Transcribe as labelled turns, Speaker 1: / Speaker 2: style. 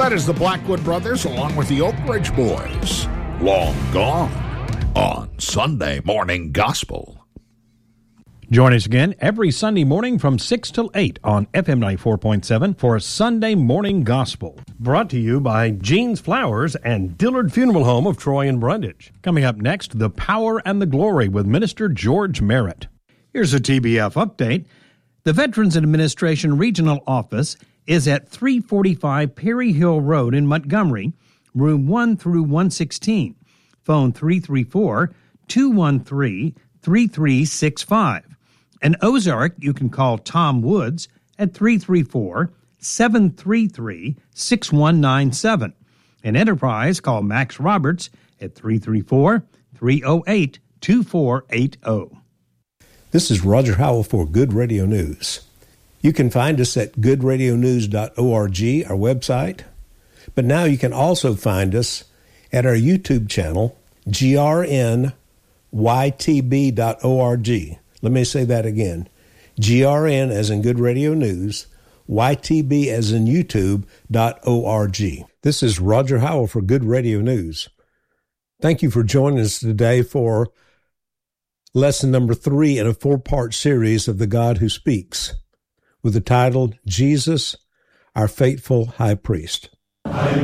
Speaker 1: That is the Blackwood Brothers along with the Oak Ridge Boys. Long Gone on Sunday Morning Gospel.
Speaker 2: Join us again every Sunday morning from 6 till 8 on FM 94.7 for Sunday Morning Gospel.
Speaker 3: Brought to you by Jean's Flowers and Dillard Funeral Home of Troy and Brundage.
Speaker 2: Coming up next, The Power and the Glory with Minister George Merritt.
Speaker 3: Here's a TBF update.
Speaker 2: The Veterans Administration Regional Office is at 345 Perry Hill Road in Montgomery, room 1 through 116. Phone 334-213-3365. In Ozark, you can call Tom Woods at 334-733-6197. In Enterprise, call Max Roberts at 334-308-2480.
Speaker 4: This is Roger Howell for Good Radio News. You can find us at goodradionews.org, our website. But now you can also find us at our YouTube channel, grnytb.org. Let me say that again. GRN as in Good Radio News, YTB as in YouTube.org. This is Roger Howell for Good Radio News. Thank you for joining us today for lesson number 3 in a 4-part series of The God Who Speaks, with the title, Jesus, Our Faithful High Priest.